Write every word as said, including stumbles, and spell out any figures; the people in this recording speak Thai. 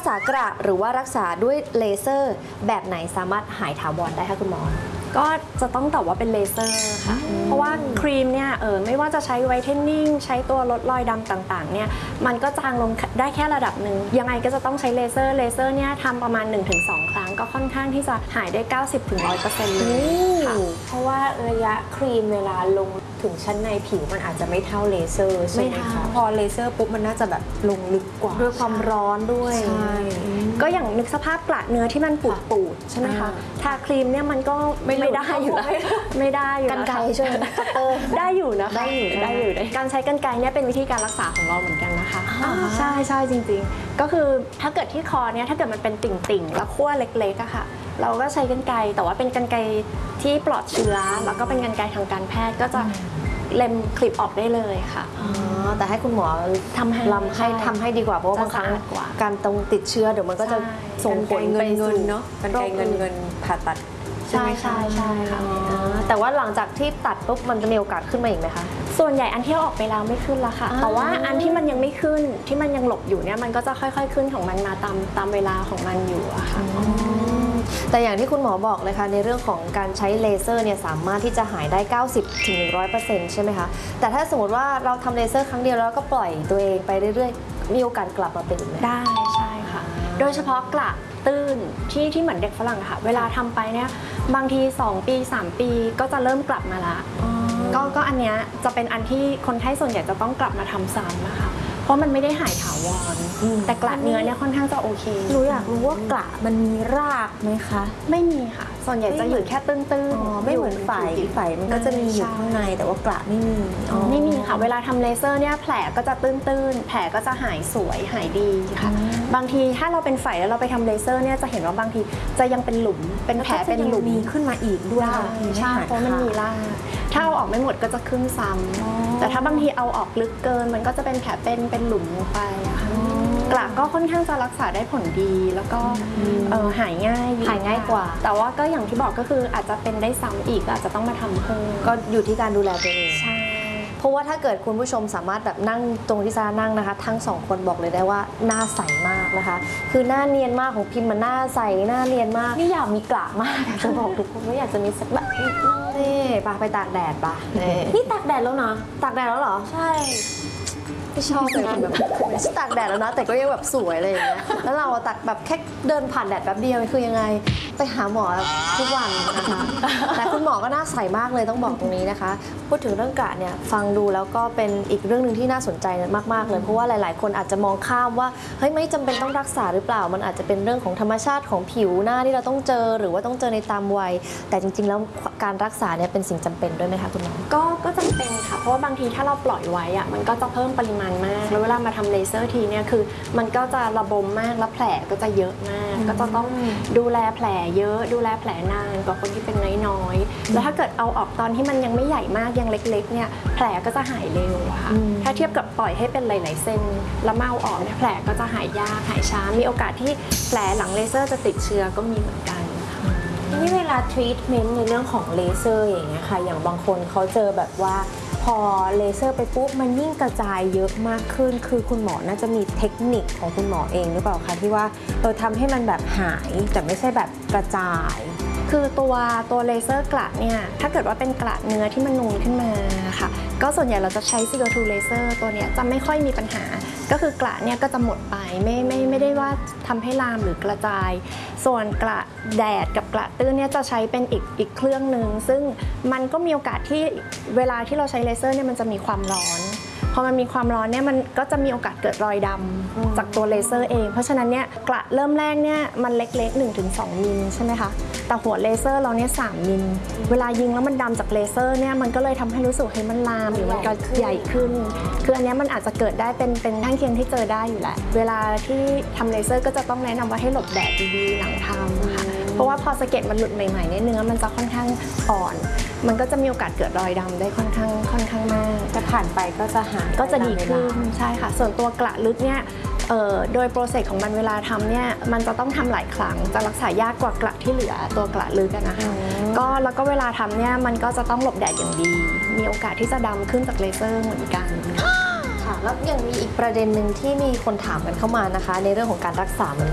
ษากระหรือว่ารักษาด้วยเลเซอร์แบบไหนสามารถหายถาวรได้คะคุณหมอก็จะต้องตอบว่าเป็นเลเซอร์ค่ะเพราะว่าครีมเนี่ยเออไม่ว่าจะใช้ไวท์เทนนิ่งใช้ตัวลดรอยดำต่างๆเนี่ยมันก็จางลงได้แค่ระดับหนึ่งยังไงก็จะต้องใช้เลเซอร์เลเซอร์เนี่ยทำประมาณ หนึ่งถึงสอง ครั้งก็ค่อนข้างที่จะหายได้ เก้าสิบถึงร้อยเปอร์เซ็นต์ เลยค่ะเพราะว่าระยะครีมเวลาลงถึงชั้นในผิวมันอาจจะไม่เท่าเลเซอร์ใช่ไหมคะพอเลเซอร์ปุ๊บมันน่าจะแบบลงลึกกว่าด้วยความร้อนด้วยใช่ก็อย่างนึกสภาพกระเนื้อที่มันปูดปูดใช่ไหมคะทาครีมเนี่ยมันก็ไม่ได้อยู่แล้วไม่ได้อยู่กันไกรใช่ไหมคัตเตอร์ได้อยู่นะได้อยู่ได้อยู่การใช้กันไกรเนี่ยเป็นวิธีการรักษาของเราเหมือนกันนะคะใช่ใช่จริงๆก็คือถ้าเกิดที่คอเนี่ยถ้าเกิดมันเป็นติ่งๆแล้วขั้วเล็กๆอะค่ะเราก็ใช้กันไกรแต่ว่าเป็นกันไกรที่ปลอดเชื้อแล้วก็เป็นกันไกรทางการแพทย์ก็จะเล็มคลิปออกได้เลยค่ะอ๋อแต่ให้คุณหมอทำให้ลำให้ทำให้ดีกว่าเพราะว่าบางครั้งการตรงติดเชื้อเดี๋ยวมันก็จะส่งผลไปเงินเนาะกันไกรเงินเงินผ่าตัดใช่ใช่ใช่ค่ะแต่ว่าหลังจากที่ตัดปุ๊บมันจะมีโอกาสขึ้นมาอีกไหมคะส่วนใหญ่อันที่ออกไปแล้วไม่ขึ้นละค่ะแต่ว่าอันที่มันยังไม่ขึ้นที่มันยังหลบอยู่เนี่ยมันก็จะค่อยๆขึ้นของมันมาตามตามเวลาของมันอยู่อะค่ะแต่อย่างที่คุณหมอบอกเลยค่ะในเรื่องของการใช้เลเซอร์เนี่ยสามารถที่จะหายได้ เก้าสิบถึงหนึ่งร้อยเปอร์เซ็นต์ ใช่ไหมคะแต่ถ้าสมมติว่าเราทำเลเซอร์ครั้งเดียวแล้วก็ปล่อยตัวเองไปเรื่อยๆมีโอกาสกลับมาเป็นอีกไหมได้ใช่ค่ะโดยเฉพาะกระตื้นที่ที่เหมือนเด็กฝรั่งค่ะเวลาทำไปเนี่ยบางทีสองปีสามปีก็จะเริ่มกลับมาละก็ก็อันเนี้ยจะเป็นอันที่คนไข้ส่วนใหญ่จะต้องกลับมาทำซ้ำนะคะเพราะมันไม่ได้หายถาวรแต่กระเนื้อเนี่ยค่อนข้างจะโอเคหนูอยากรู้ว่ากระมันมีรากไหมคะไม่มีค่ะส่วนใหญ่จะอยู่แค่ตื้นๆไม่เหมือนไฝไฝมันก็จะมีอยู่ข้างในแต่ว่ากระไม่มีไม่มีค่ะเวลาทำเลเซอร์เนี่ยแผลก็จะตื้นๆแผลก็จะหายสวยหายดีค่ะบางทีถ้าเราเป็นไฝแล้วเราไปทำเลเซอร์เนี่ยจะเห็นว่าบางทีจะยังเป็นหลุมเป็นแผลเป็นหลุมมีขึ้นมาอีกด้วยใช่เพราะมันมีรากถ้าเอาออกไม่หมดก็จะขึ้นซ้ำแต่ถ้าบางทีเอาออกลึกเกินมันก็จะเป็นแผลเป็นเป็นหลุมลงไปอะค่ะกระก็ค่อนข้างจะรักษาได้ผลดีแล้วก็หายง่ายหายง่ายกว่าแต่ว่าก็อย่างที่บอกก็คืออาจจะเป็นได้ซ้ำอีกอาจจะต้องมาทำเพิ่มก็อยู่ที่การดูแลตัวเองใช่เพราะว่าถ้าเกิดคุณผู้ชมสามารถแบบนั่งตรงที่ซานั่งนะคะทั้งสองคนบอกเลยได้ว่าหน้าใสมากนะคะคือหน้าเนียนมากของพิมพ์มันหน้าใสหน้าเนียนมากนี่อยากมีกระมากจะบอกทุกคนว่าอยากจะมีสักแบบนี่ปะไปตากแดดปะนี่ตากแดดแล้วนะตากแดดแล้วเหรอใช่ไม่ชอบเลยคนแบบตากแดดแล้วนะแต่ก็ยังแบบสวยอะไรอย่างเงี้ยแล้วเราตากแบบแค่เดินผ่านแดดแป๊บเดียวคือยังไงไปหาหมอทุกวันนะคะแต่คุณหมอก็น่าใสมากเลยต้องบอกตรงนี้นะคะพูดถึงเรื่องกระเนี่ยฟังดูแล้วก็เป็นอีกเรื่องหนึ่งที่น่าสนใจมากๆเลยเพราะว่าหลายๆคนอาจจะมองข้ามว่าเฮ้ยไม่จำเป็นต้องรักษาหรือเปล่ามันอาจจะเป็นเรื่องของธรรมชาติของผิวหน้าที่เราต้องเจอหรือว่าต้องเจอในตามวัยแต่จริงๆแล้วการรักษาเนี่ยเป็นสิ่งจำเป็นด้วยไหมคะคุณหมอก็ก็จำเป็นค่ะเพราะว่าบางทีถ้าเราปล่อยไว้อะมันก็จะเพิ่มปริมาณมากแล้วเวลามาทำเลเซอร์ทีเนี่ยคือมันก็จะระบมมากแล้วแผลก็จะเยอะมากก็จะต้องดูแลแผลเยอะดูแลแผลนานกว่าคนที่เป็นน้อยๆแล้วถ้าเกิดเอาออกตอนที่มันยังไม่ใหญ่มากยังเล็กๆเนี่ยแผลก็จะหายเร็วค่ะถ้าเทียบกับปล่อยให้เป็นหลายๆเส้นแล้วมาเอาออกเนี่ยแผลก็จะหายยากหายช้ามีโอกาสที่แผลหลังเลเซอร์จะติดเชื้อก็มีเหมือนกันนี่เวลาทรีทเมนต์ในเรื่องของเลเซอร์อย่างเงี้ยค่ะอย่างบางคนเขาเจอแบบว่าพอเลเซอร์ไปปุ๊บมันยิ่งกระจายเยอะมากขึ้นคือคุณหมอน่าจะมีเทคนิคของคุณหมอเองหรือเปล่าคะที่ว่าเออทำให้มันแบบหายแต่ไม่ใช่แบบกระจายคือตัวตัวเลเซอร์กระเนี่ยถ้าเกิดว่าเป็นกระเนื้อที่มันนูนขึ้นมาค่ะก็ส่วนใหญ่เราจะใช้ ซี โอ ทู เลเซอร์ตัวเนี้ยจะไม่ค่อยมีปัญหาก็คือกระเนี่ยก็จะหมดไปไม่ไม่ไม่ได้ว่าทำให้ลามหรือกระจายส่วนกระแดดกับกระตื้นเนี่ยจะใช้เป็นอีกอีกเครื่องหนึ่งซึ่งมันก็มีโอกาสที่เวลาที่เราใช้เลเซอร์เนี่ยมันจะมีความร้อนพอมันมีความร้อนเนี่ยมันก็จะมีโอกาสเกิดรอยดำจากตัวเลเซอร์เองเพราะฉะนั้นเนี่ยกระเริ่มแรกเนี่ยมันเล็กๆ หนึ่งถึงสอง มิลใช่ไหมคะแต่หัวเลเซอร์เราเนี่ยสามมิลเวลายิงแล้วมันดำจากเลเซอร์เนี่ยมันก็เลยทำให้รู้สึกให้มันลามหรือมันก็ใหญ่ขึ้นคืออันนี้มันอาจจะเกิดได้เป็นเป็นข้างเคียงที่เจอได้อยู่แหละเวลาที่ทำเลเซอร์ก็จะต้องแนะนำว่าให้หลบแดดดีๆหลังทำค่ะเพราะว่าพอสะเก็ดมันหลุดใหม่ๆเนี่ยเนื้อมันจะค่อนข้างอ่อนมันก็จะมีโอกาสเกิดรอยดำได้ค่อนข้างค่อนข้างมากแต่ผ่านไปก็จะหายก็จะดีขึ้นใช่ค่ะส่วนตัวกระลึกเนี่ยโดยโปรเซสของมันเวลาทำเนี่ยมันจะต้องทำหลายครั้งจะรักษายากกว่ากระที่เหลือตัวกระลึกนะคะก็แล้วก็เวลาทำเนี่ยมันก็จะต้องหลบแดดอย่างดีมีโอกาสที่จะดำขึ้นจากเลเซอร์เหมือนกันค่ะแล้วยังมีอีกประเด็นหนึ่งที่มีคนถามกันเข้ามานะคะในเรื่องของการรักษาเหมือน